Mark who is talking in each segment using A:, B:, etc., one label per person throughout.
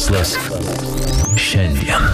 A: Mokslas šiandien.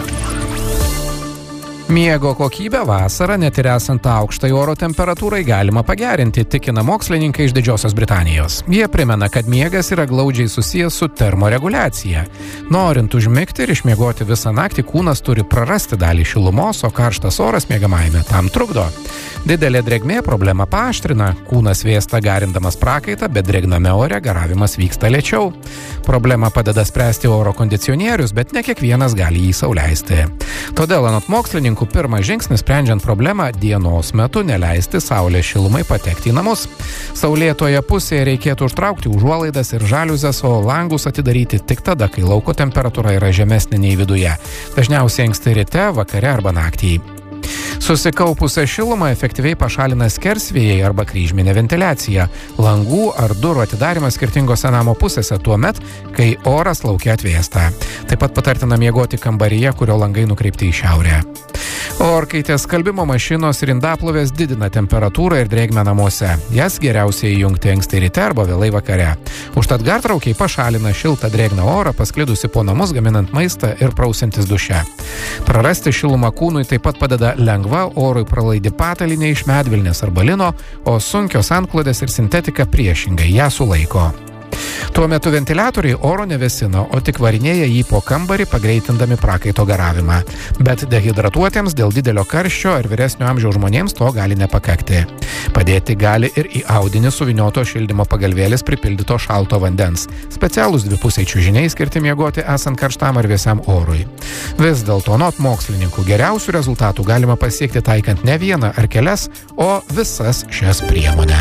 B: Miego kokybę vasarą, net ir esant aukštai oro temperatūrai, galima pagerinti, tikina mokslininkai iš Didžiosios Britanijos. Jie primena, kad miegas yra glaudžiai susijęs su termoreguliacija. Norint užmigti ir išmiegoti visą naktį, kūnas turi prarasti dalį šilumos, o karštas oras miegamajame tam trukdo. Didelė drėgmė problemą paaštrina, kūnas vėsta garindamas prakaitą, bet drėgname ore garavimas vyksta lėčiau. Problemą padeda spręsti oro kondicionierius, bet ne kiekvienas gali jį sau leisti. Todėl anot mokslininkų pirmas žingsnis sprendžiant problemą dienos metu neleisti saulės šilumai patekti į namus. Saulėtoje pusėje reikėtų užtraukti užuolaidas ir žaliuzes, o langus atidaryti tik tada, kai lauko temperatūra yra žemesnė nei viduje. Dažniausiai anksti ryte, vakare arba naktį. Susikaupusią šilumą efektyviai pašalina skersvėjai arba kryžminė ventiliacija, langų ar durų atidarimas skirtingose namo pusėse tuo met, kai oras laukia atvėsta. Taip pat patartina miegoti kambaryje, kurio langai nukreipti į šiaurę. Orkaitės skalbimo mašinos ir indaplovės didina temperatūrą ir drėgmę namuose. Jas geriausiai įjungti anksti ryte arba vėlai vakare. Užtat gartraukiai pašalina šiltą drėgną orą, pasklidusi po namus gaminant maistą ir prausiantis duše. Prarasti šilumą kūnui taip pat padeda lengva orui pralaidi patalynė iš medvilnės arba lino, o sunkios antklodės ir sintetika priešingai ją sulaiko. Tuo metu ventiliatoriai oro nevėsina, o tik varinėja jį po kambarį, pagreitindami prakaito garavimą. Bet dehidratuotiems dėl didelio karščio ir vyresnio amžiaus žmonėms to gali nepakakti. Padėti gali ir į audinį suvynioto šildymo pagalvėlės pripildyto šalto vandens. Specialūs dvipusiai čiužiniai skirti miegoti esant karštam ar vėsiam orui. Vis dėlto anot mokslininkų geriausių rezultatų galima pasiekti taikant ne vieną ar kelias, o visas šias priemones.